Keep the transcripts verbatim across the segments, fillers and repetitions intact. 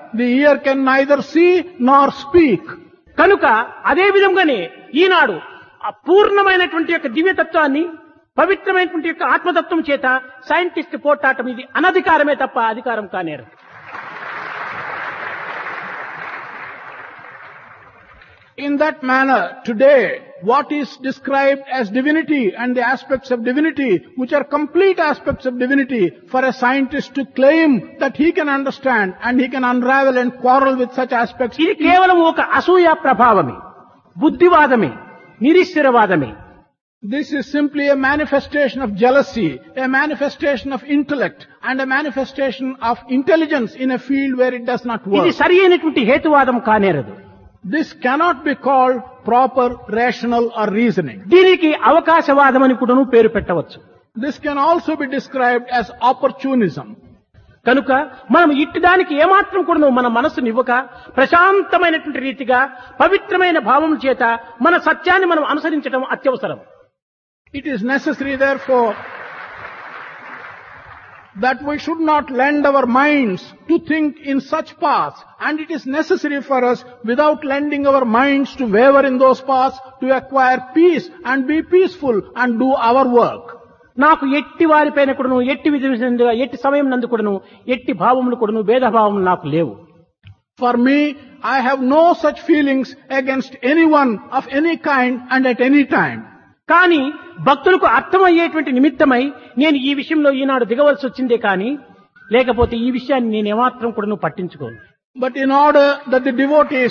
the ear can neither see nor speak. కనుక అదే విధంగానే ఈనాడు ఆ పూర్ణమైనటువంటి యొక్క దివ్యతత్వాన్ని పవిత్రమైనటువంటి యొక్క ఆత్మతత్వం చేత సైంటిస్ట్ పోట్లాటం ఇది అనధికారమే తప్ప అధికారం కానేరు. In that manner, today, what is described as divinity and the aspects of divinity, which are complete aspects of divinity, for a scientist to claim that he can understand and he can unravel and quarrel with such aspects. ఇది కేవలం ఒక అసూయ ప్రభావమే, బుద్ధివాదమే, నిరీశ్వరవాదమే. This is simply a manifestation of jealousy, a manifestation of intellect, and a manifestation of intelligence in a field where it does not work. ఇది సరి అయినటువంటి హేతువాదం కానేరదు. This cannot be called proper, rational or reasoning. దీనికి అవకాశవాదం అని కూడాను పేరు పెట్టవచ్చు. This can also be described as opportunism. కనుక మనం ఇట్టి దానికి ఏమాత్రం కూడాను మన మనస్సును ఇవ్వక ప్రశాంతమైనటువంటి రీతిగా పవిత్రమైన భావం చేత మన సత్యాన్ని మనం అనుసరించడం అత్యవసరం. It is necessary, therefore, that we should not lend our minds to think in such paths, and it is necessary for us, without lending our minds to waver in those paths, to acquire peace and be peaceful and do our work. నాకు ఎట్టి వారిపైన కూడాను ఎట్టి విధంగా ఎట్టి సమయం నందు కూడాను ఎట్టి భావములు కూడాను భేదభావములు నాకు లేవు. For me, I have no such feelings against anyone of any kind and at any time. కానీ భక్తులకు అర్థమయ్యేటువంటి నిమిత్తమై నేను ఈ విషయంలో ఈనాడు దిగవలసి వచ్చిందే కానీ లేకపోతే ఈ విషయాన్ని నేను ఏమాత్రం కూడా నువ్వు పట్టించుకోను. But in order that the devotees,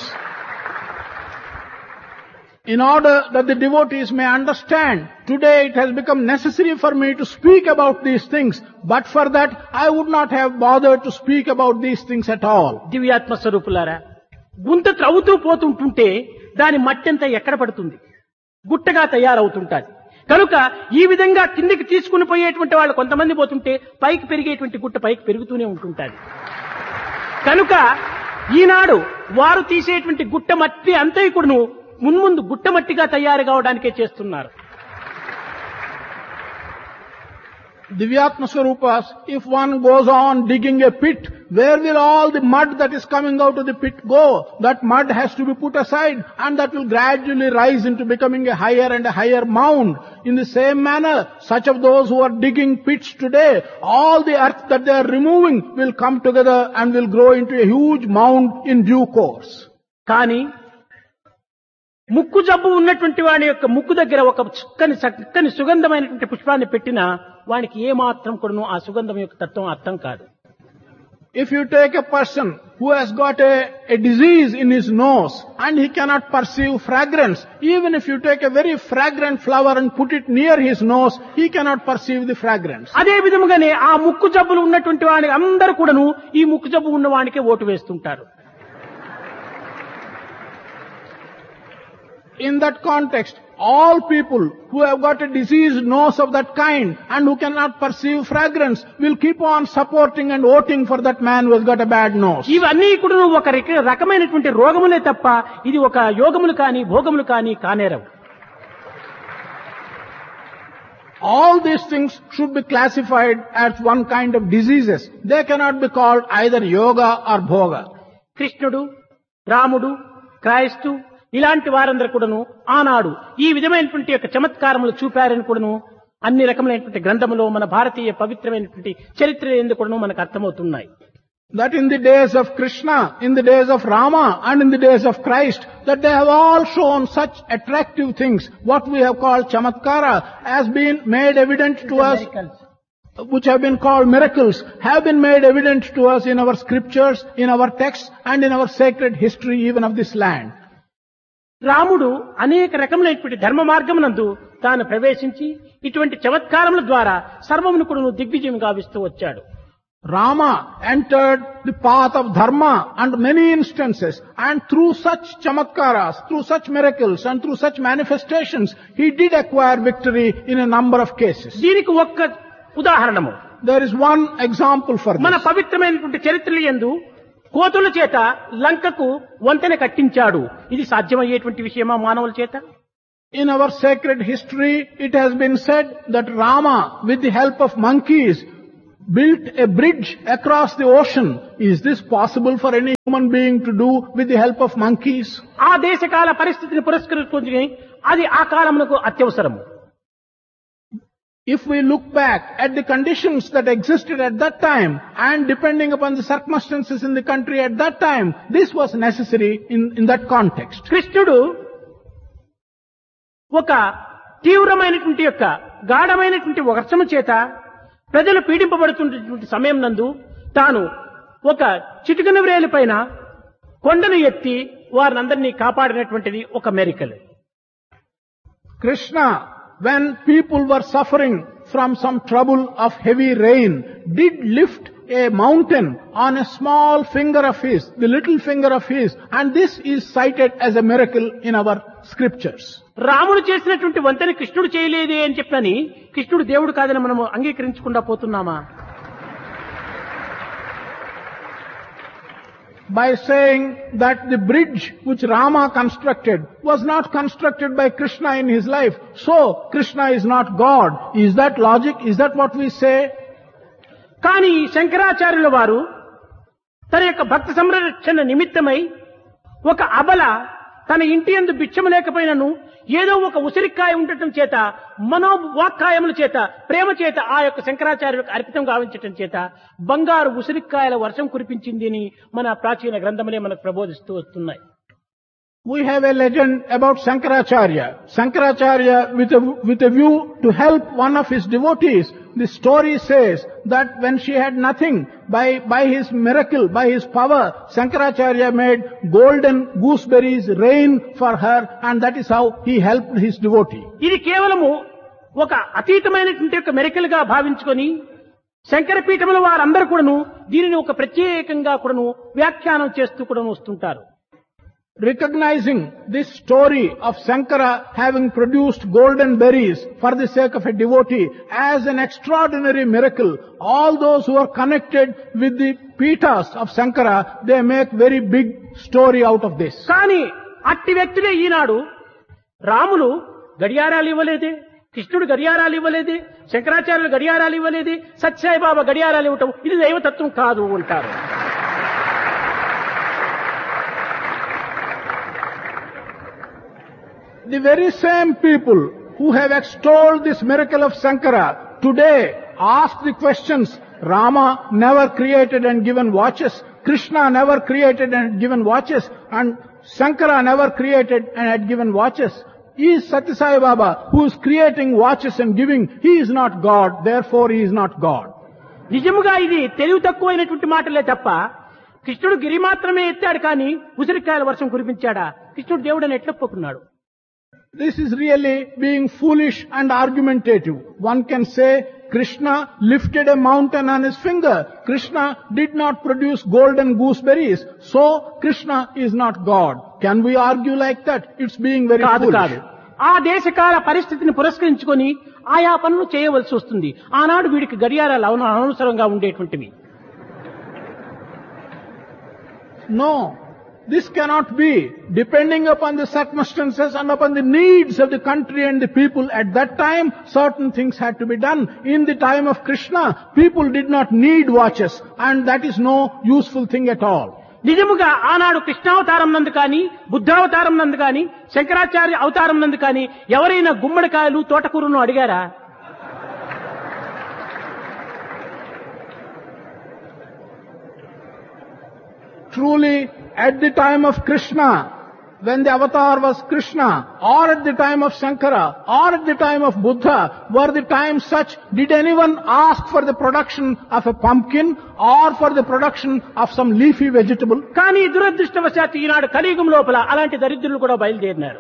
in order that the devotees may understand, today it has become necessary for me to speak about these things. But for that, I would not have bothered to speak about these things at all. దివ్యాత్మ స్వరూపులారా, గుంత త్రవ్వుతూ పోతుంటుంటే దాని మట్టంతా ఎక్కడ పడుతుంది? గుట్టగా తయారవుతుంటాది. కనుక ఈ విధంగా కిందికి తీసుకుని పోయేటువంటి వాళ్ళు కొంతమంది పోతుంటే పైకి పెరిగేటువంటి గుట్ట పైకి పెరుగుతూనే ఉంటుంటాది. కనుక ఈనాడు వారు తీసేటువంటి గుట్ట మట్టి అంతా కూడాను మున్ముందు గుట్ట మట్టిగా తయారు కావడానికే చేస్తున్నారు. Divyatma Swarupas, if one goes on digging a pit, where will all the mud that is coming out of the pit go? That mud has to be put aside, and that will gradually rise into becoming a higher and a higher mound. In the same manner, such of those who are digging pits today, all the earth that they are removing will come together and will grow into a huge mound in due course. కానీ ముక్కు జబ్బు ఉన్నటువంటి వాడి యొక్క ముక్కు దగ్గర ఒక చక్కని చక్కని సుగంధమైనటువంటి పుష్పాన్ని పెట్టినా వానికి ఏమాత్రం కూడాను ఆ సుగంధం యొక్క తత్వం అర్థం కాదు. If you take a person who has got a, a disease in his nose and he cannot perceive fragrance, even if you take a very fragrant flower and put it near his nose, he cannot perceive the fragrance. అదే విధముగానే ఆ ముక్కు జబ్బులు ఉన్నటువంటి వాడికి అందరూ కూడాను ఈ ముక్కు జబ్బు ఉన్న వాడికే ఓటు వేస్తుంటారు. In that context, all people who have got a diseased nose of that kind and who cannot perceive fragrance will keep on supporting and voting for that man who has got a bad nose. ఇవన్నీ కూడా ఒక రకమైనటువంటి రోగములే తప్ప ఇది ఒక యోగములు కానీ భోగములు కానీ కానేరవు. All these things should be classified as one kind of diseases. They cannot be called either yoga or bhoga. కృష్ణుడు, రాముడు, క్రైస్తు ఇలాంటి వారందరూ కూడాను ఆనాడు ఈ విధమైనటువంటి యొక్క చమత్కారములు చూపారని కూడాను అన్ని రకమైనటువంటి గ్రంథములో మన భారతీయ పవిత్రమైనటువంటి చరిత్ర ఎందుకు కూడాను మనకు అర్థమవుతున్నాయి. That in the days of Krishna, in the days of Rama and in the days of Christ, that they have all shown such attractive things, what we have called chamatkara, has been made evident to us, which have been called miracles, have been made evident to us in our scriptures, in our texts and in our sacred history even of this land. రాముడు అనేక రకములైనటువంటి ధర్మ మార్గమునందు తాను ప్రవేశించి ఇటువంటి చమత్కారముల ద్వారా సర్వమును కూడా దిగ్విజయం గావిస్తూ వచ్చాడు. Rama entered the path of dharma and many instances, and through such chamatkaras, through such miracles and through such manifestations, he did acquire victory in a number of cases. దీనికి ఒక్క ఉదాహరణము, there is one example for this. మన పవిత్రమైనటువంటి చరిత్రల యందు కోతుల చేత లంకకు వంతెన కట్టించాడు. ఇది సాధ్యమయ్యేటువంటి విషయమా మానవుల చేత? In our sacred history, it has been said that Rama, with the help of monkeys, built a bridge across the ocean. Is this possible for any human being to do with the help of monkeys? ఆ దేశకాల పరిస్థితిని పురస్కరించుకొని అది ఆ కాలమునకు అత్యవసరము. If we look back at the conditions that existed at that time and depending upon the circumstances in the country at that time, this was necessary in, in that context. కృష్ణుడు ఒక తీవ్రమైనటువంటి యొక్క గాఢమైనటువంటి వర్షము చేత ప్రజలు పీడింపబడుతున్నటువంటి సమయం నందు తాను ఒక చిటికెన వ్రేలి పైన కొండను ఎత్తి వారినందరినీ కాపాడినటువంటిది ఒక మెరికల్. Krishna, when people were suffering from some trouble of heavy rain, did lift a mountain on a small finger of his, the little finger of his, and this is cited as a miracle in our scriptures. రాముడు చేసినటువంటి వంతెన కృష్ణుడు చేయలేదే అని చెప్పని కృష్ణుడు దేవుడు కాదని మనము అంగీకరించకుండా పోతున్నామా? By saying that the bridge which Rama constructed was not constructed by Krishna in his life, so Krishna is not God. Is that logic? Is that what we say? కానీ శంకరాచార్యుల వారు తన యొక్క భక్త సంరక్షణ నిమిత్తమై ఒక అబల తన ఇంటి యందు భిక్షము లేకపోయినను ఏదో ఒక ఉసిరికాయ ఉండటం చేత మనోవాక్కాయముల చేత ప్రేమ చేత ఆ యొక్క శంకరాచార్యులకు అర్పితం గావించటం చేత బంగారు ఉసిరికాయల వర్షం కురిపించింది అని మన ప్రాచీన గ్రంథములే మనకు ప్రబోధిస్తూ వస్తున్నాయి. We have a legend about Shankaracharya. Shankaracharya, with a, with a view to help one of his devotees, the story says that when she had nothing, by, by his miracle, by his power, Shankaracharya made golden gooseberries rain for her, and that is how he helped his devotee. ఇది కేవలము ఒక అతీతమైనటువంటి ఒక మెరికల్ గా భావించుకొని శంకర పీఠముల వారందరూ కూడాను దీనిని ఒక ప్రత్యేకంగా కూడాను వ్యాఖ్యానం చేస్తూ కూడా వస్తుంటారు. Recognizing this story of Shankara having produced golden berries for the sake of a devotee as an extraordinary miracle, all those who are connected with the Pithas of Shankara, they make very big story out of this. కానీ అట్టి వ్యక్తులే ఈనాడు రాములు గడియారాలు ఇవ్వలేదే, కృష్ణుడు గడియారాలు ఇవ్వలేదే, శంకరాచార్యులు గడియారాలు ఇవ్వలేదే, సత్యసాయిబాబా గడియారాలు ఇవ్వటం ఇది దైవతత్వం కాదు అంటారు. The very same people who have extolled this miracle of Shankara today ask the questions, Rama never created and given watches, Krishna never created and given watches, and Shankara never created and had given watches. Is Satya Sai Baba, who is creating watches and giving, he is not God, therefore he is not God. నిజముగా ఇది తెలివి తక్కువైనటువంటి మాటలే తప్ప కృష్ణుడు గిరి మాత్రమే ఎత్తాడు కానీ ఉసిరికాయల వర్షం కురిపించాడా? కృష్ణుడు దేవుడని ఎట్లా ఒప్పుకున్నాడు? This is really being foolish and argumentative. One can say Krishna lifted a mountain on his finger. Krishna did not produce golden gooseberries. So Krishna is not God. Can we argue like that? It's being very కాదు foolish. కాదు ఆ దేశకాల పరిస్థితిని పురస్కరించుకొని ఆయా పనులు చేయవలసి వస్తుంది. ఆనాడు వీడికి గడియారాలు అనవసరంగా ఉండేటువంటివి. No. This cannot be. Depending upon the circumstances and upon the needs of the country and the people at that time, certain things had to be done. In the time of Krishna, people did not need watches, and that is no useful thing at all. నిజముగా ఆనాడు కృష్ణావతారం నందు కానీ బుద్ధావతారం నందు కానీ శంకరాచార్య అవతారం నందు కానీ ఎవరైనా గుమ్మడికాయలు తోటకూరను అడిగారా? Truly, at the time of Krishna, when the avatar was Krishna, or at the time of Shankara, or at the time of Buddha, were the times such, did anyone ask for the production of a pumpkin or for the production of some leafy vegetable? కానీ దురదృష్టవశాత్తు ఈనాడు కలియుగం లోపల అలాంటి దరిద్రులు కూడా బయలుదేరినారు.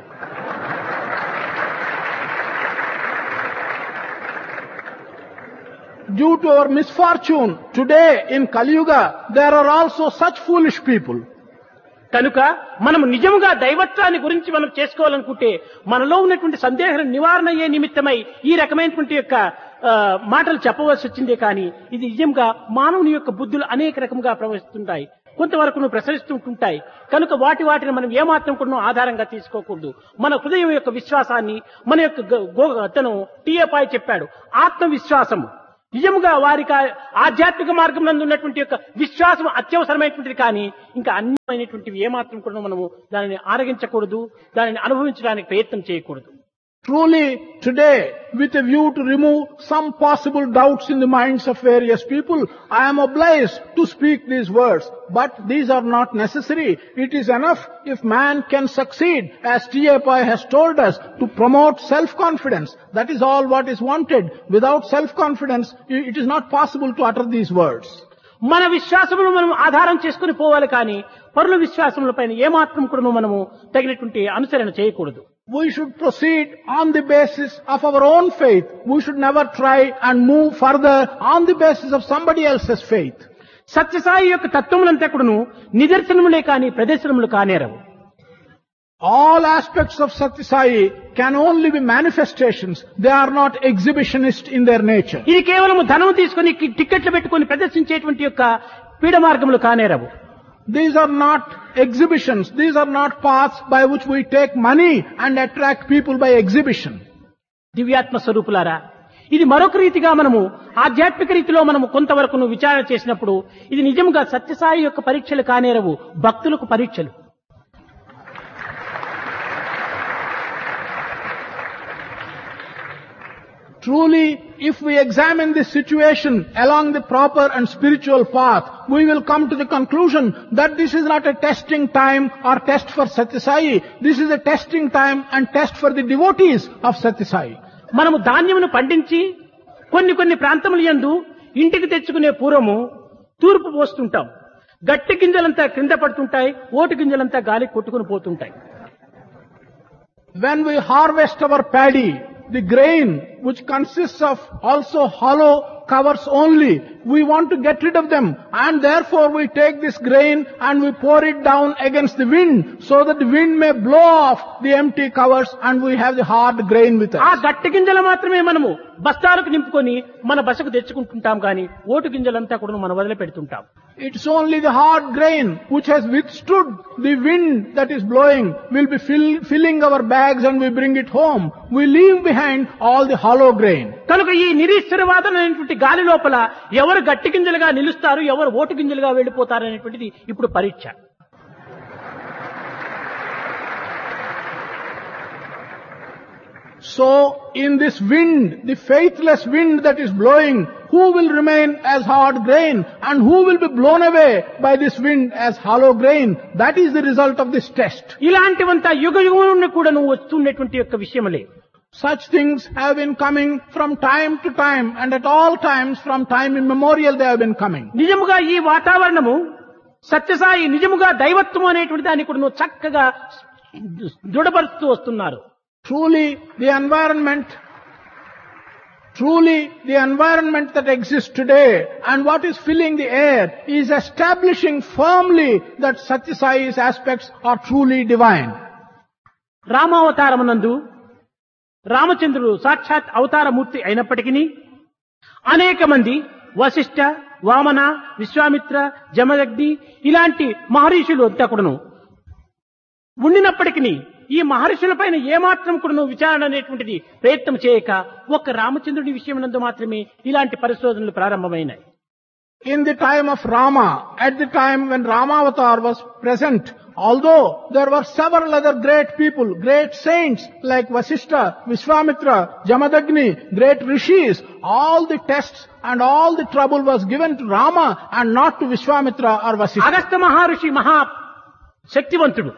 Due to our misfortune, today in Kali Yuga, there are also such foolish people. కనుక మనం నిజముగా దైవత్వాన్ని గురించి మనం చేసుకోవాలనుకుంటే మనలో ఉన్నటువంటి సందేహం నివారణ అయ్యే నిమిత్తమై ఈ రకమైనటువంటి యొక్క మాటలు చెప్పవలసి వచ్చిందే కానీ ఇది నిజంగా మానవుని యొక్క బుద్ధులు అనేక రకంగా ప్రవహిస్తుంటాయి, కొంతవరకు నువ్వు ప్రసరిస్తుంటుంటాయి. కనుక వాటి వాటిని మనం ఏమాత్రం కూడా ఆధారంగా తీసుకోకూడదు. మన హృదయం యొక్క విశ్వాసాన్ని మన యొక్క తను టీఏపాయ్ చెప్పాడు, ఆత్మవిశ్వాసము నిజముగా వారికి ఆ ఆధ్యాత్మిక మార్గంలో ఉన్నటువంటి యొక్క విశ్వాసం అత్యవసరమైనటువంటిది, కానీ ఇంకా అన్యమైనటువంటివి ఏమాత్రం కూడా మనము దానిని ఆరగించకూడదు, దానిని అనుభవించడానికి ప్రయత్నం చేయకూడదు. Truly, today, with a view to remove some possible doubts in the minds of various people, I am obliged to speak these words. But these are not necessary. It is enough if man can succeed, as T A Pai has told us, to promote self-confidence. That is all what is wanted. Without self-confidence, it is not possible to utter these words. మన విశ్వాసమును మనం ఆధారం చేసుకుని పోవాలి, కానీ పరుల విశ్వాసముల పైన ఏమాత్రం కూడా మనము తగినటువంటి అనుసరణ చేయకూడదు. We should proceed on the basis of our own faith. We should never try and move further on the basis of somebody else's faith. Sathya Sai యొక్క తత్వములంతా కూడాను నిదర్శనములే కానీ ప్రదర్శనములు కానేరవు. All aspects of Satya Sai can only be manifestations. They are not exhibitionist in their nature. ఇది కేవలం ధనం తీసుకొని టికెట్లు పెట్టుకొని ప్రదర్శించేటువంటి యొక్క పీడ మార్గములు కానేరవు. These are not exhibitions. These are not paths by which we take money and attract people by exhibition. దివ్యాత్మ స్వరూపులారా, ఇది మరొక రీతిగా మనము ఆధ్యాత్మిక రీతిలో మనము కొంతవరకు విచారణ చేసినప్పుడు ఇది నిజంగా సత్యసాయి యొక్క పరీక్షలు కానేరవు, భక్తులకు పరీక్షలు. Truly, if we examine this situation along the proper and spiritual path, we will come to the conclusion that this is not a testing time or test for Satya Sai. This is a testing time and test for the devotees of Satya Sai. మనము ధాన్యమును పండించి కొన్ని కొన్ని ప్రాంతముల యందు ఇంటికి తెచ్చుకునే పూర్వము తూర్పు పోస్తుంటాం. గట్టి గింజలంతా క్రింద పడుతుంటాయి, ఓటు గింజలంతా గాలి కొట్టుకుని పోతుంటాయి. When we harvest our paddy, the grain which consists of also hollow covers only, we want to get rid of them, and therefore we take this grain and we pour it down against the wind so that the wind may blow off the empty covers and we have the hard grain with us. ఆ గట్టి గింజలు మాత్రమే మనము బస్తాలకు నింపుకొని మన బసకు తెచ్చుకుంటుంటాం, కానీ vote గింజలంతా కూడా మనం వదిలిపెడుతుంటాం. It's only the hard grain which has withstood the wind that is blowing will be fill, filling our bags and we bring it home. We leave behind all the hollow grain. కనుక ఈ నిరీశ్వరవాదమైనటువంటి గాలి లోపల ఎవరు గట్టి గింజలుగా నిలుస్తారు, ఎవరు vote గింజలుగా వెళ్లిపోతారు అనేటువంటిది ఇప్పుడు పరీక్ష. So, in this wind, the faithless wind that is blowing, who will remain as hard grain and who will be blown away by this wind as hollow grain? That is the result of this test. ఇలాంటివంతా యుగ యుగం నుండి కూడా నువ్వు వస్తున్నటువంటి యొక్క విషయములే. Such things have been coming from time to time, and at all times from time immemorial they have been coming. నిజముగా ఈ వాతావరణము సత్యసాయి నిజముగా దైవత్వం అనేటువంటి దాన్ని కూడా నువ్వు చక్కగా దృఢపరుస్తూ వస్తున్నారు. Truly the environment, truly the environment that exists today and what is filling the air is establishing firmly that Satya Sai's aspects are truly divine. రామావతారమునందు రామచంద్రుడు సాక్షాత్ అవతారమూర్తి అయినప్పటికీ అనేక మంది వశిష్ఠ, వామన, విశ్వామిత్ర, జమదగ్ని ఇలాంటి మహర్షులు అంతా కూడాను ఉండినప్పటికీ ఈ మహర్షుల పైన ఏమాత్రం కూడా విచారణ అనేటువంటిది ప్రయత్నం చేయక ఒక్క రామచంద్రుడి విషయమునందు మాత్రమే ఇలాంటి పరిశోధనలు ప్రారంభమైనాయి. In the time of Rama, at the time when Ramavatar was present, although there were several other great people, great saints like Vasishtha, Vishwamitra, Jamadagni, great rishis, all the tests and all the trouble was given to Rama and not to Vishwamitra or Vasishtha. Agastya మహర్షి మహా శక్తివంతుడు,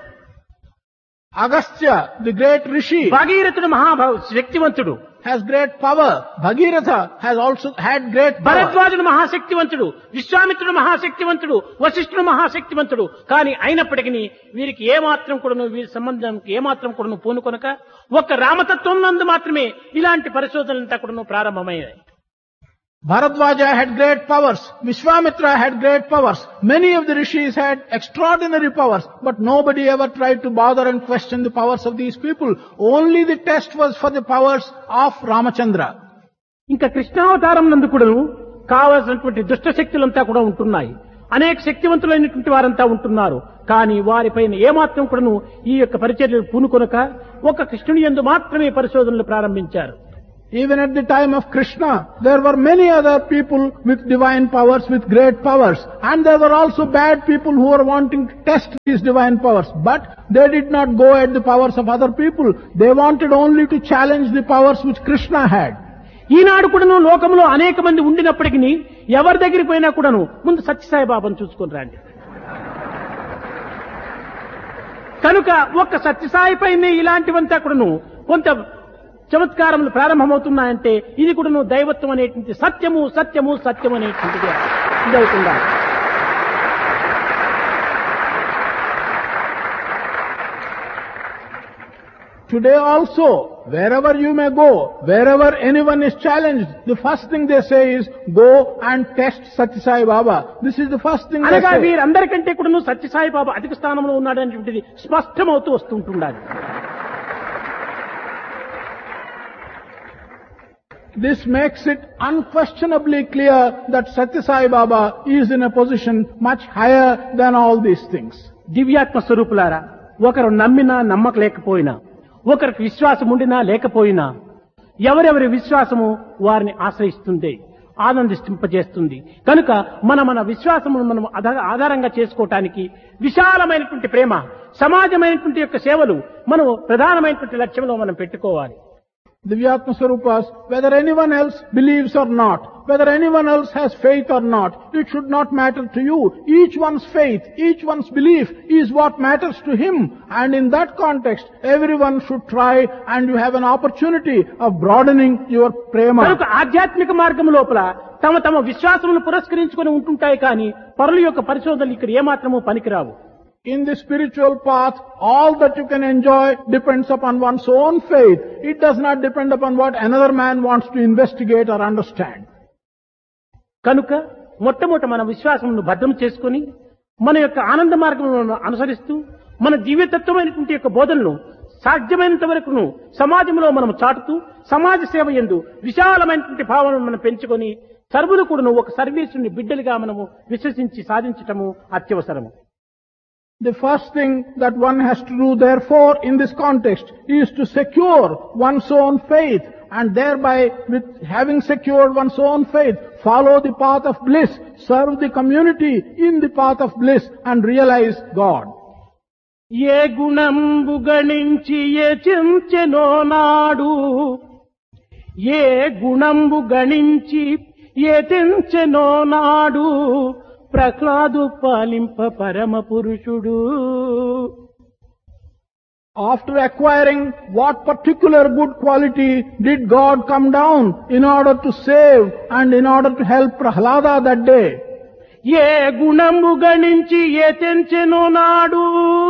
Agastya, the great rishi, భాగీరథుడు మహా శక్తివంతుడు, has great power. Bhagiratha has also had great power. భరద్వాజుడు మహాశక్తివంతుడు, విశ్వామిత్రుడు మహాశక్తివంతుడు, వశిష్ఠుడు మహాశక్తివంతుడు. కానీ అయినప్పటికీ వీరికి ఏమాత్రం కూడాను వీరి సంబంధానికి ఏమాత్రం కూడాను పూనుకొనక ఒక్క రామతత్వం నందు మాత్రమే ఇలాంటి పరిశోధనలంతా కూడాను ప్రారంభమయ్యాయి. Bharadwaja had great powers. Vishwamitra had great powers. Many of the rishis had extraordinary powers, but nobody ever tried to bother and question the powers of these people. Only the test was for the powers of Ramachandra. ఇంకా కృష్ణావతారం నందు కూడాను కావలసినటువంటి దుష్ట శక్తులంతా కూడా ఉంటున్నాయి. అనేక శక్తివంతులైనటువంటి వారంతా ఉంటున్నారు. కానీ వారిపైన ఏమాత్రం కూడాను ఈ యొక్క పరిచర్యలు పూనుకొనక ఒక కృష్ణుని యందు మాత్రమే పరిశోధనలు ప్రారంభించారు. Even at the time of Krishna, there were many other people with divine powers, with great powers. And there were also bad people who were wanting to test these divine powers. But they did not go at the powers of other people. They wanted only to challenge the powers which Krishna had. ఈనాడు కూడాను లోకంలో అనేక మంది ఉండినప్పటికీ ఎవరి దగ్గరికి పోయినా కూడాను ముందు సత్యసాయి బాబాను చూసుకొని రండి. కనుక ఒక్క సత్యసాయి పైనే ఇలాంటివంతా కూడాను కొంత చమత్కారములు ప్రారంభమవుతున్నాయంటే ఇది కూడాను దైవత్వం అనేటువంటి సత్యము సత్యము సత్యం అనేటువంటిది ఇదవుతుందా. Today also, wherever you may go, wherever anyone is challenged, the first thing they say is, go and test Satya Sai Baba. This is the first thing they అనగా say. వీరందరికంటే కూడా సత్యసాయి బాబా అధిక స్థానంలో ఉన్నాడనేటువంటిది స్పష్టమవుతూ వస్తుంటుండాలి. This makes it unquestionably clear that Satya Sai Baba is in a position much higher than all these things. దివ్యాత్మ స్వరూపులారా, ఒకరు నమ్మినా నమ్మక లేకపోయినా, ఒకరికి విశ్వాసం ఉండినా లేకపోయినా, ఎవరెవరి విశ్వాసము వారిని ఆశ్రయిస్తుంది, ఆనందింపజేస్తుంది. కనుక మన మన విశ్వాసమును మనం ఆధారంగా చేసుకోవటానికి విశాలమైనటువంటి ప్రేమ, సమాజమైనటువంటి యొక్క సేవలు మనం ప్రధానమైనటువంటి లక్ష్యంలో మనం పెట్టుకోవాలి. Divyatma Swarupas, whether anyone else believes or not, whether anyone else has faith or not, it should not matter to you. Each one's faith, each one's belief is what matters to him. And in that context, everyone should try and you have an opportunity of broadening your prema. కనుక ఆధ్యాత్మిక మార్గం లోపల తమ తమ విశ్వాసమును పురస్కరించుకొని ఉంటుంటాయి కానీ పరుల యొక్క పరిశోధనలు ఇక్కడ ఏమాత్రము పనికిరావు. In the spiritual path, all that you can enjoy depends upon one's own faith. It does not depend upon what another man wants to investigate or understand. కనుక మొట్టమొదట మన విశ్వాసమును భద్రం చేసుకొని మన యొక్క ఆనంద మార్గములను అనుసరిస్తూ మన జీవితత్వమైనటువంటి యొక్క బోధనను సాధ్యమైనంత వరకును సమాజంలో మనం చాటుతూ సమాజ సేవ యందు విశాలమైనటువంటి భావనను మనం పెంచుకొని సర్వులు కూడాను ఒక సర్వీసుని బిడ్డలుగా మనము విశ్వసించి సాధించటము అత్యవసరము. The first thing that one has to do, therefore, in this context, is to secure one's own faith, and thereby, with having secured one's own faith, follow the path of bliss, serve the community in the path of bliss, and realize God. ఏ గుణంబు గణించి ఏ చించెనో నాడు, ఏ గుణంబు గణించి ఏ తెంచెనో నాడు, ప్రహ్లాదు పాలింప పరమ పురుషుడు. After acquiring what particular good quality did God come down in order to save and in order to help Prahlada that day? ఏ గుణంబు గణించి ఏ తెంచెనో నాడు,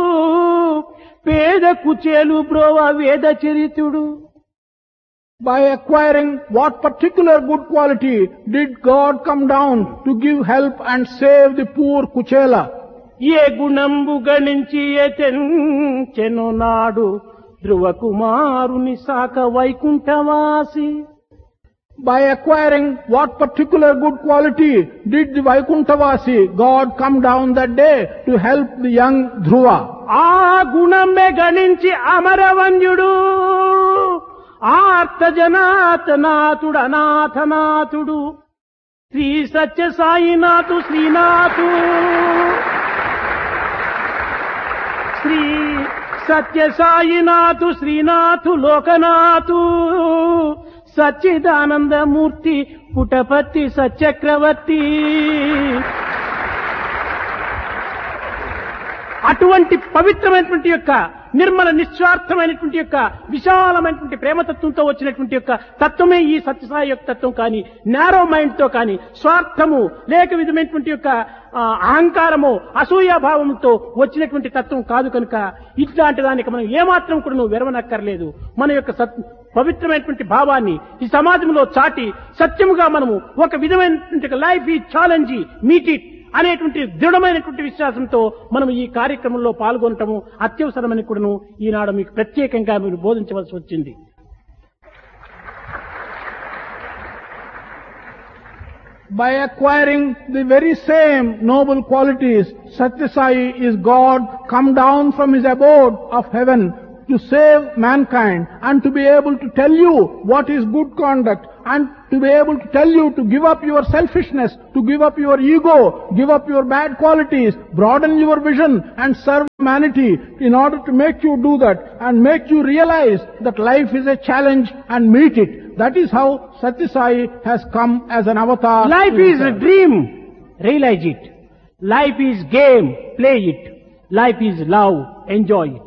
పేద కుచేలు బ్రోవ వేద చరితుడు. By acquiring what particular good quality did God come down to give help and save the poor Kuchela? ఏ గుణంబు గణించి ఏ తెంచెనో నాడు, ధ్రువ కుమారుని సాక వైకుంఠవాసి. By acquiring what particular good quality did the Vaikunthavasi God come down that day to help the young Dhruva? ఆ గుణమే గణించి అమరవంద్యుడు, ఆర్త జనాథనాథుడు అనాథనాథుడు, శ్రీ సత్య సాయినాథు శ్రీనాథు, శ్రీ సత్య సాయినాథు శ్రీనాథు లోకనాథు, సచ్చిదానందమూర్తి పుటపర్తి సచక్రవర్తి. అటువంటి పవిత్రమైనటువంటి యొక్క నిర్మల నిస్వార్థమైనటువంటి యొక్క విశాలమైనటువంటి ప్రేమతత్వంతో వచ్చినటువంటి యొక్క తత్వమే ఈ సత్యసాయి యొక్క తత్వం. కానీ నారో మైండ్ తో కానీ స్వార్థము లేక విధమైనటువంటి యొక్క అహంకారము అసూయాభావంతో వచ్చినటువంటి తత్వం కాదు. కనుక ఇట్లాంటి దానికి మనం ఏమాత్రం కూడా నువ్వు విరవనక్కర్లేదు. మన యొక్క సత్ పవిత్రమైనటువంటి భావాన్ని ఈ సమాజంలో చాటి సత్యముగా మనము ఒక విధమైనటువంటి లైఫ్ ఈ ఛాలెంజ్ మీట్ ఇట్ అనేటువంటి దృఢమైనటువంటి విశ్వాసంతో మనం ఈ కార్యక్రమంలో పాల్గొనటము అత్యవసరమని కూడాను ఈనాడు మీకు ప్రత్యేకంగా మీరు బోధించవలసి వచ్చింది. By acquiring the very same noble qualities, Satya Sai is God come down from his abode of heaven to save mankind and to be able to tell you what is good conduct and to be able to tell you to give up your selfishness, to give up your ego, give up your bad qualities, broaden your vision and serve humanity in order to make you do that and make you realize that life is a challenge and meet it. That is how Satya Sai has come as an avatar. Life is a dream. Realize it. Life is game. Play it. Life is love. Enjoy it.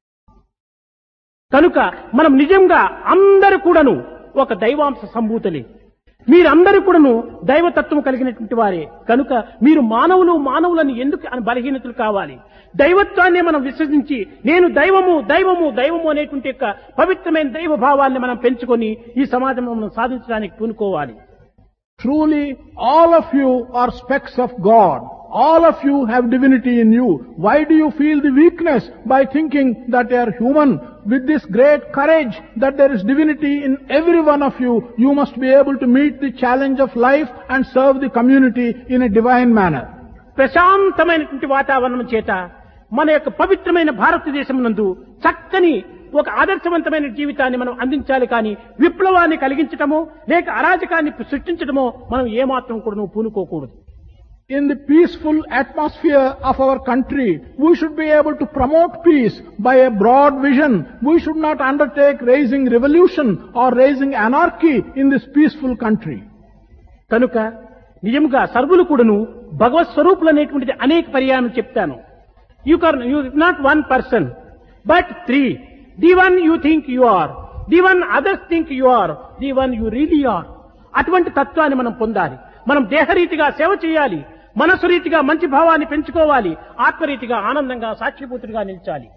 కనుక మనం నిజంగా అందరూ కూడాను ఒక దైవాంశ సంభూతులే. మీరందరూ కూడాను దైవతత్వం కలిగినటువంటి వారే. కనుక మీరు మానవులు మానవులని ఎందుకు బలహీనతలు కావాలి? దైవత్వాన్ని మనం విశ్వసించి నేను దైవము దైవము దైవము అనేటువంటి యొక్క పవిత్రమైన దైవ భావాన్ని మనం పెంచుకొని ఈ సమాజంలో మనం సాధించడానికి పూనుకోవాలి. Truly, all of you are specks of God. All of you have divinity in you. Why do you feel the weakness by thinking that you are human? With this great courage that there is divinity in every one of you, you must be able to meet the challenge of life and serve the community in a divine manner. ప్రశాంతమైనటువంటి వాతావరణం చేత మన యొక్క పవిత్రమైన భారతదేశం నందు చక్కని ఒక ఆదర్శవంతమైన జీవితాన్ని మనం అందించాలి. కానీ విప్లవాన్ని కలిగించటమో లేక అరాజకాన్ని సృష్టించటమో మనం ఏమాత్రం కూడా పూనుకోకూడదు. In the peaceful atmosphere of our country, we should be able to promote peace by a broad vision. We should not undertake raising revolution or raising anarchy in this peaceful country. కనుక నిజంగా సర్వులు కూడాను భగవత్ స్వరూపులు అనేటువంటిది అనేక పర్యాయం చెప్తాను. You can you not one person but three. The one you think you are, the one others think you are, the one you really are. అటువంటి తత్వాన్ని మనం పొందాలి. మనం దేహరీతిగా సేవ చేయాలి, మనసు రీతిగా మంచి భావాన్ని పెంచుకోవాలి, ఆత్మరీతిగా ఆనందంగా సాక్షిభూతుడిగా నిలిచాలి.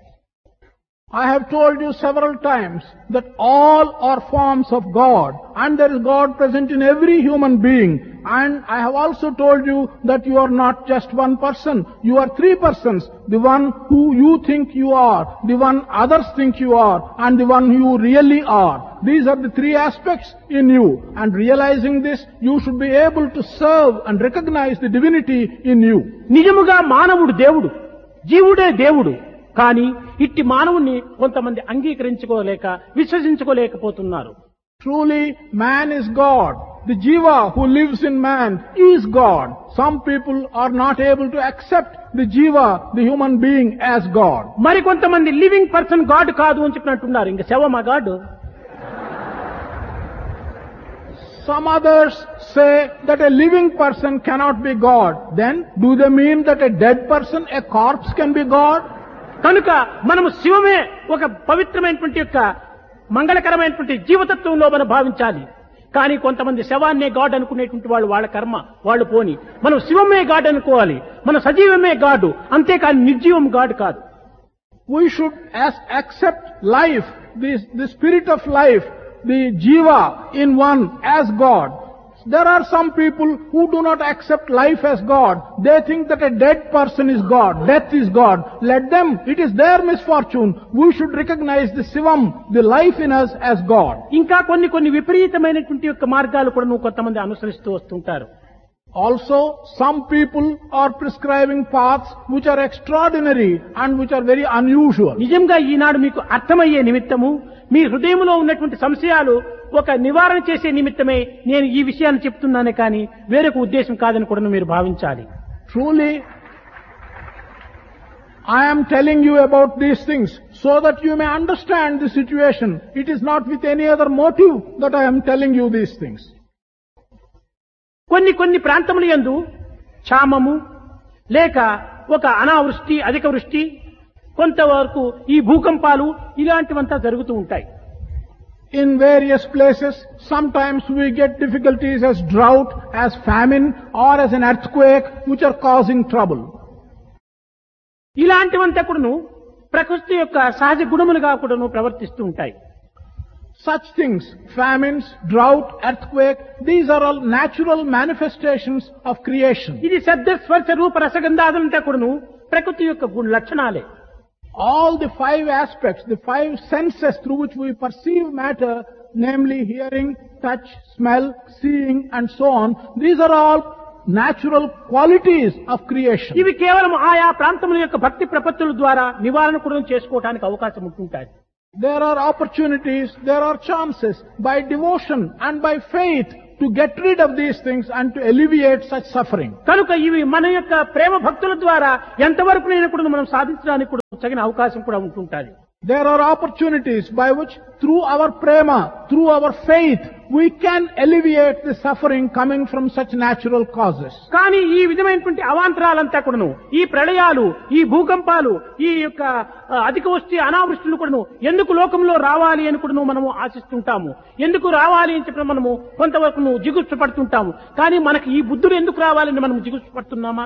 I have told you several times that all are forms of God and there is God present in every human being. And I have also told you that you are not just one person, you are three persons. The one who you think you are, the one others think you are, and the one you really are. These are the three aspects in you. And realizing this, you should be able to serve and recognize the divinity in you. నిజముగా మానవుడు దేవుడు, జీవుడే దేవుడు. కానీ ఇట్టి మానవుణ్ణి కొంతమంది అంగీకరించుకోలేక విశ్వసించుకోలేకపోతున్నారు. Truly, man is God. The jiva who lives in man is God. Some people are not able to accept the jiva, the human being, as God. మరి కొంతమంది లివింగ్ పర్సన్ గాడ్ కాదు అని చెప్పినట్టున్నారు. ఇంకా శవమా God? Some others say that a living person cannot be God. Then, do they mean that a dead person, a corpse, can be God? కనుక మనము శివమే ఒక పవిత్రమైనటువంటి యొక్క మంగళకరమైనటువంటి జీవతత్వంలో మనం భావించాలి. కానీ కొంతమంది శవాన్నే గాడ్ అనుకునేటువంటి వాళ్ళు వాళ్ళ కర్మ వాళ్ళు పోని. మనం శివమే గాడ్ అనుకోవాలి, మన సజీవమే గాడు, అంతేకాని నిర్జీవం గాడ్ కాదు. We should as accept life, the, the spirit of life, the jiva in one as God. There are some people who do not accept life as God. They think that a dead person is God, death is God. Let them, it is their misfortune. We should recognize the Shivam, the life in us, as God. ఇంకా కొన్ని కొన్ని విపరీతమైనటువంటి యొక్క మార్గాలు కూడా నువ్వు కొంతమంది అనుసరిస్తూ వస్తుంటారు. Also, some people are prescribing paths which are extraordinary and which are very unusual. నిజంగా ఈనాడు మీకు అర్థమయ్యే నిమిత్తము మీ హృదయంలో ఉన్నటువంటి సంశయాలు ఒక నివారణ చేసే నిమిత్తమే నేను ఈ విషయాన్ని చెప్తున్నానే కానీ వేరొక ఉద్దేశం కాదని కూడా మీరు భావించాలి. Truly, I am telling you about these things so that you may understand the situation. It is not with any other motive that I am telling you these things. కొన్ని కొన్ని ప్రాంతముల యందు క్షామము లేక ఒక అనావృష్టి అధిక వృష్టి కొంతవరకు ఈ భూకంపాలు ఇలాంటివంతా జరుగుతూ ఉంటాయి. In various places, sometimes we get difficulties as drought, as famine, or as an earthquake, which are causing trouble. ఇలాంటివంతా కూడాను ప్రకృతి యొక్క సహజ గుణములుగా కూడాను ప్రవర్తిస్తూ ఉంటాయి. Such things, famines, drought, earthquake, these are all natural manifestations of creation. ఇది శబ్ద స్పర్శ రూప రసగంధాదులంతా కూడాను ప్రకృతి యొక్క గుణ లక్షణాలే. All the five aspects, the five senses through which we perceive matter, namely hearing, touch, smell, seeing, and so on, these are all natural qualities of creation. ఇవి కేవలం ఆయా ప్రాంతముల యొక్క భక్తి ప్రపత్తుల ద్వారా నివారణ కూడా చేసుకోవడానికి అవకాశం ఉంటుంటాయి. There are opportunities, there are chances by devotion and by faith to get rid of these things and to alleviate such suffering. కనుక ఇవి మన యొక్క ప్రేమ భక్తుల ద్వారా ఎంతవరకు నేను కూడా మనం సాధించడానికి కూడా తగిన అవకాశం కూడా ఉంటుంటుంది. There are opportunities by which through our prema, through our faith, we can alleviate the suffering coming from such natural causes. కానీ ఈ విధమైనటువంటి అవాంతరాలంతా కూడాను, ఈ ప్రళయాలు, ఈ భూకంపాలు, ఈ యొక్క అధిక వృష్టి అనావృష్టులు కూడాను ఎందుకు లోకంలో రావాలి అని కూడా మనము ఆశిస్తుంటాము. ఎందుకు రావాలి అని చెప్పిన మనము కొంతవరకు జిగుప్స పడుతుంటాము. కానీ మనకి ఈ బుద్ధుడు ఎందుకు రావాలని మనం జిగుప్స పడుతున్నామా?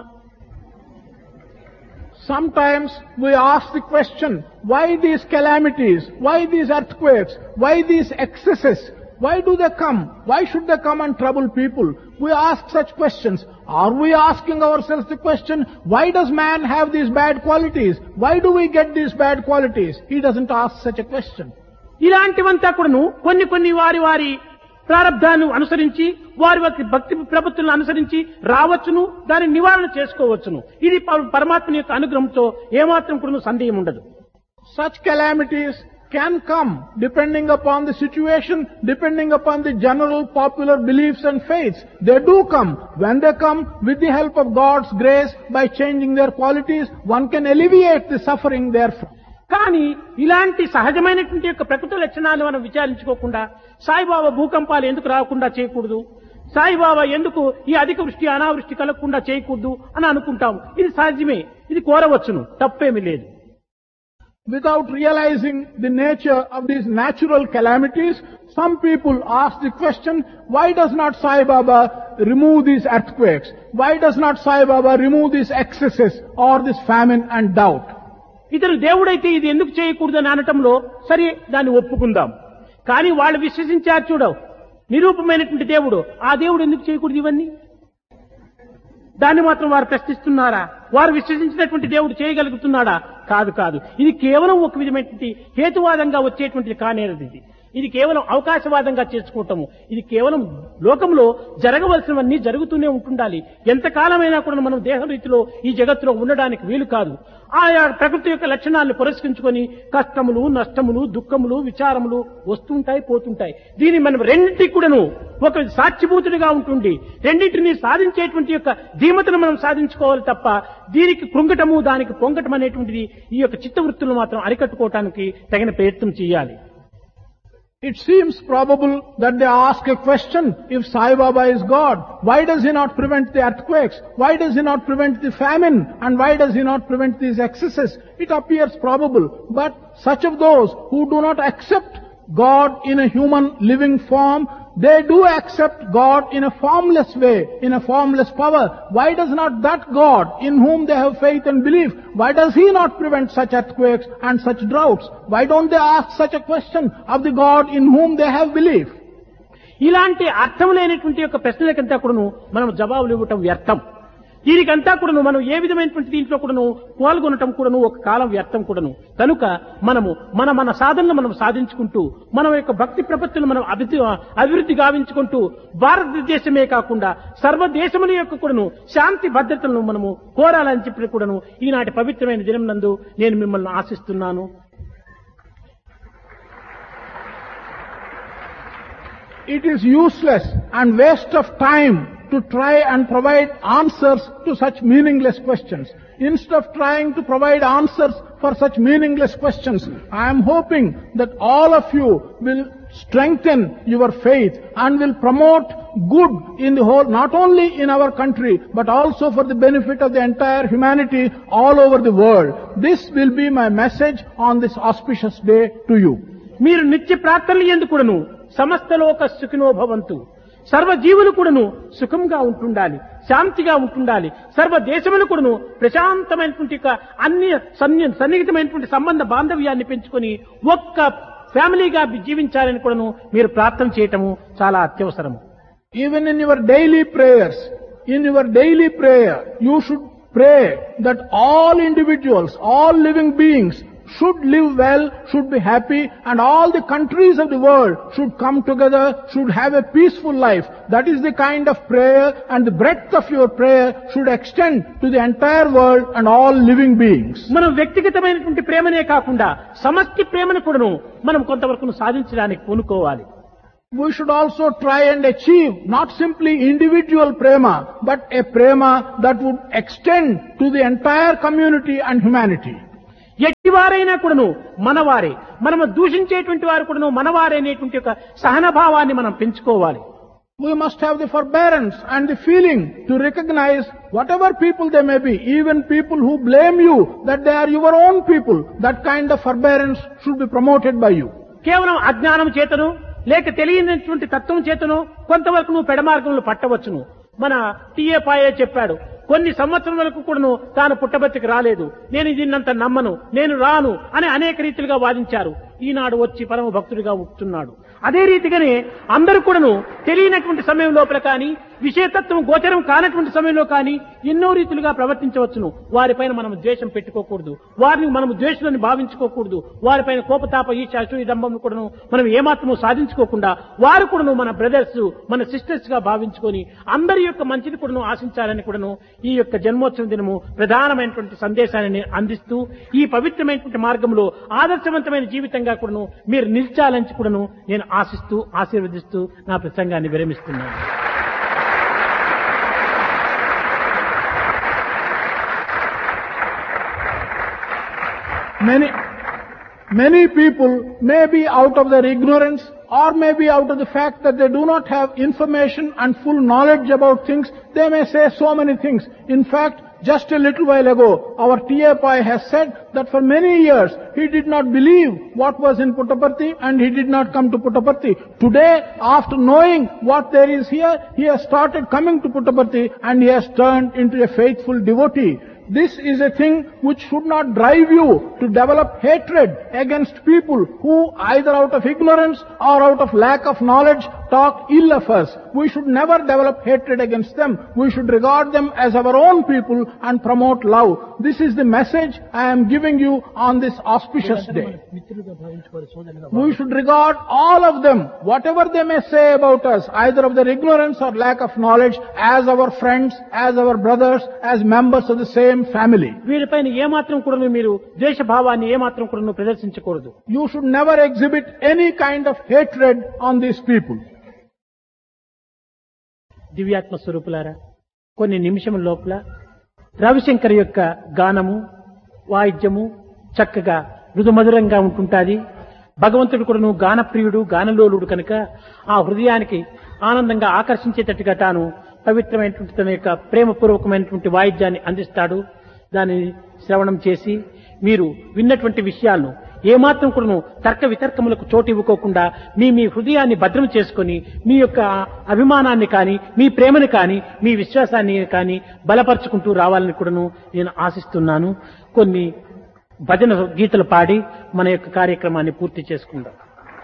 Sometimes we ask the question, why these calamities, why these earthquakes, why these excesses, why do they come? Why should they come and trouble people? We ask such questions. Are we asking ourselves the question, why does man have these bad qualities? Why do we get these bad qualities? He doesn't ask such a question. ఇలాంటివంతా కూడాను కొన్ని కొన్ని వారి వారి ప్రారంధాన్ని అనుసరించి వారి భక్తి ప్రపత్తులను అనుసరించి రావచ్చును, దాన్ని నివారణ చేసుకోవచ్చును. ఇది పరమాత్మ యొక్క అనుగ్రహంతో ఏమాత్రం కూడా సందేహం ఉండదు. Such calamities can come depending upon the situation, depending upon the general popular beliefs and faiths. They do come. When they come, with the help of God's grace, by changing their qualities, one can alleviate the suffering therefrom. కానీ ఇలాంటి సహజమైనటువంటి యొక్క ప్రకృతి లక్షణాలు మనం విచారించుకోకుండా సాయిబాబా భూకంపాలు ఎందుకు రాకుండా చేయకూడదు, సాయిబాబా ఎందుకు ఈ అధిక వృష్టి అనావృష్టి కలగకుండా చేయకూడదు అని అనుకుంటాం. ఇది సహజమే, ఇది కోరవచ్చును, తప్పేమీ లేదు. Without realizing the nature of these natural calamities, some people ask the question, why does not Sai Baba remove these earthquakes? Why does not Sai Baba remove these excesses or this famine and doubt? ఇతరు దేవుడైతే ఇది ఎందుకు చేయకూడదు అని అనటంలో సరే దాన్ని ఒప్పుకుందాం. కానీ వాళ్ళు విశ్వసించారు చూడవు, నిరూపమైనటువంటి దేవుడు, ఆ దేవుడు ఎందుకు చేయకూడదు ఇవన్నీ? దాన్ని మాత్రం వారు ప్రశ్నిస్తున్నారా? వారు విశ్వసించినటువంటి దేవుడు చేయగలుగుతున్నాడా? కాదు కాదు. ఇది కేవలం ఒక విధమైనటువంటి హేతువాదంగా వచ్చేటువంటిది కానేది. ఇది ఇది కేవలం అవకాశవాదంగా చేసుకోవటము. ఇది కేవలం లోకంలో జరగవలసినవన్నీ జరుగుతూనే ఉంటుండాలి. ఎంతకాలమైనా కూడా మనం దేహ రీతిలో ఈ జగత్తులో ఉండడానికి వీలు కాదు. ఆయా ప్రకృతి యొక్క లక్షణాలను పురస్కరించుకొని కష్టములు, నష్టములు, దుఃఖములు, విచారములు వస్తుంటాయి, పోతుంటాయి. దీన్ని మనం రెండింటికి కూడాను ఒక సాక్షిభూతుడిగా ఉంటుంది రెండింటిని సాధించేటువంటి యొక్క ధీమతను మనం సాధించుకోవాలి తప్ప దీనికి కృంగటము, దానికి పొంగటం అనేటువంటిది ఈ యొక్క చిత్తవృత్తులు మాత్రం అరికట్టుకోవటానికి తగిన ప్రయత్నం చేయాలి. It seems probable that they ask a question, if Sai Baba is God, why does he not prevent the earthquakes? Why does he not prevent the famine? And why does he not prevent these excesses? It appears probable. But such of those who do not accept God in a human living form, they do accept God in a formless way, in a formless power. Why does not that God, in whom they have faith and belief, why does he not prevent such earthquakes and such droughts? Why don't they ask such a question of the God in whom they have belief? ఇలాంటి అర్థం లేనటువంటి యొక్క ప్రశ్నలకంతా కూడాను మనం జవాబులు ఇవ్వటం వ్యర్థం. దీనికంతా కూడాను మనం ఏ విధమైనటువంటి దీంట్లో కూడాను పాల్గొనటం కూడాను ఒక కాలం వ్యర్థం కూడాను. కనుక మనము మన మన సాధనలు మనం సాధించుకుంటూ మన యొక్క భక్తి ప్రపత్తులు మనం అభివృద్ధి అభివృద్ధి గావించుకుంటూ భారతదేశమే కాకుండా సర్వదేశముల యొక్క కూడాను శాంతి భద్రతలను మనము కోరాలని చెప్పి కూడాను ఈనాటి పవిత్రమైన దినం నందు నేను మిమ్మల్ని ఆశిస్తున్నాను. It is useless and waste of time to try and provide answers to such meaningless questions. Instead of trying to provide answers for such meaningless questions, I am hoping that all of you will strengthen your faith and will promote good in the whole, not only in our country, but also for the benefit of the entire humanity all over the world. This will be my message on this auspicious day to you. మీరు నిత్య ప్రార్థనలు ఎందుకును సమస్త లోక సుఖినో భవంతు, సర్వ జీవులు కూడాను సుఖంగా ఉంటుండాలి, శాంతిగా ఉంటుండాలి, సర్వ దేశములు కూడాను ప్రశాంతమైనటువంటి అన్ని సన్నిహితమైనటువంటి సంబంధ బాంధవ్యాన్ని పెంచుకొని ఒక్క ఫ్యామిలీగా జీవించాలని కూడాను మీరు ప్రార్థన చేయటము చాలా అత్యవసరము. Even in your daily prayers, in your daily prayer, you should pray that all individuals, all living beings should live well, should be happy, and all the countries of the world should come together, should have a peaceful life. That is the kind of prayer, and the breadth of your prayer should extend to the entire world and all living beings. మనం వ్యక్తిగతమైనటువంటి ప్రేమనే కాకుండా సమష్టి ప్రేమను కూడాను మనం కొంతవరకు సాధించడానికి పూనుకోవాలి. We should also try and achieve not simply individual prema, but a prema that would extend to the entire community and humanity. ఎట్టివారైనా కూడాను మనవారే, మనము దూషించేటువంటి వారు కూడాను మనవారే అనేటువంటి ఒక సహనభావాన్ని మనం పెంచుకోవాలి. We must have the forbearance and the feeling to recognize whatever people they may be, even people who blame you that they are your own people. That kind of forbearance should be promoted by you. కేవలం అజ్ఞానం చేతను లేక తెలియనటువంటి తత్వం చేతను కొంతవరకు నువ్వు పెడమార్గంలో పట్టవచ్చును. మన టీఏ పాయే చెప్పాడు, కొన్ని సంవత్సరం వరకు కూడాను తాను పుట్టబర్తికి రాలేదు, నేను దీన్నంత నమ్మను, నేను రాను అని అనేక రీతిలుగా వాదించారు. ఈనాడు వచ్చి పరమ భక్తుడిగా ఉంటున్నాడు. అదే రీతిగానే అందరూ కూడాను తెలియనటువంటి సమయం లోపల కానీ విషయతత్వం గోచరం కానటువంటి సమయంలో కానీ ఎన్నో రీతులుగా ప్రవర్తించవచ్చును. వారిపైన మనం ద్వేషం పెట్టుకోకూడదు, వారిని మనం ద్వేషులని భావించుకోకూడదు, వారిపైన కోపతాప ఈశ అసూయ దంభం కూడాను మనం ఏమాత్రము సాధించుకోకుండా వారు కూడాను మన బ్రదర్స్ మన సిస్టర్స్ గా భావించుకొని అందరి యొక్క మంచిని కూడాను ఆశించాలని కూడాను ఈ యొక్క జన్మోత్సవం దినము ప్రధానమైనటువంటి సందేశాన్ని అందిస్తూ ఈ పవిత్రమైనటువంటి మార్గంలో ఆదర్శవంతమైన జీవితంగా కూడాను మీరు నిలిచాలని కూడాను నేను ఆశిస్తూ ఆశీర్వదిస్తూ నా ప్రసంగాన్ని విరమిస్తున్నాను. Many, many people may be out of their ignorance or may be out of the fact that they do not have information and full knowledge about things. They may say so many things. In fact, just a little while ago, our T A Pai has said that for many years he did not believe what was in Puttaparthi and he did not come to Puttaparthi. Today, after knowing what there is here, he has started coming to Puttaparthi and he has turned into a faithful devotee. This is a thing which should not drive you to develop hatred against people who either out of ignorance or out of lack of knowledge talk ill of us. We should never develop hatred against them. We should regard them as our own people and promote love. This is the message I am giving you on this auspicious day. We should regard all of them, whatever they may say about us, either of their ignorance or lack of knowledge, as our friends, as our brothers, as members of the same family. వీరిపైన ఏమాత్రం కూడా మీరు ద్వేష భావాన్ని ఏమాత్రం కూడా ప్రదర్శించకూడదు. You should never exhibit any kind of hatred on these people. దివ్యాత్మ స్వరూపులారా, కొన్ని నిమిషముల లోపల రవిశంకర్ యొక్క గానము వాయిద్యము చక్కగా మృదుమధురంగా ఉంటుంటాది. భగవంతుడు కూడాను గానప్రియుడు గానలోలుడు కనుక ఆ హృదయానికి ఆనందంగా ఆకర్షించేటట్టుగా తాను పవిత్రమైనటువంటి తన యొక్క ప్రేమపూర్వకమైనటువంటి వాయిద్యాన్ని అందిస్తాడు. దానిని శ్రవణం చేసి మీరు విన్నటువంటి విషయాలను ఏమాత్రం కూడాను తర్క వితర్కములకు చోటు ఇవ్వకోకుండా మీ మీ హృదయాన్ని భద్రం చేసుకొని మీ యొక్క అభిమానాన్ని కానీ మీ ప్రేమని కానీ మీ విశ్వాసాన్ని కానీ బలపరుచుకుంటూ రావాలని కూడాను నేను ఆశిస్తున్నాను. కొన్ని భజన గీతలు పాడి మన యొక్క కార్యక్రమాన్ని పూర్తి చేసుకుందాం.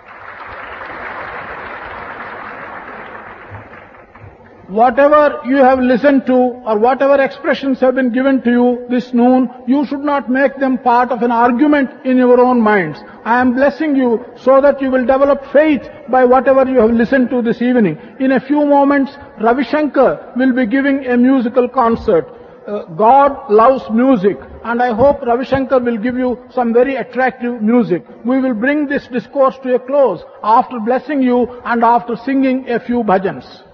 Whatever you have listened to or whatever expressions have been given to you this noon, you should not make them part of an argument in your own minds. I am blessing you so that you will develop faith by whatever you have listened to this evening. In a few moments, Ravi Shankar will be giving a musical concert. Uh, God loves music, and I hope Ravi Shankar will give you some very attractive music. We will bring this discourse to a close after blessing you and after singing a few bhajans.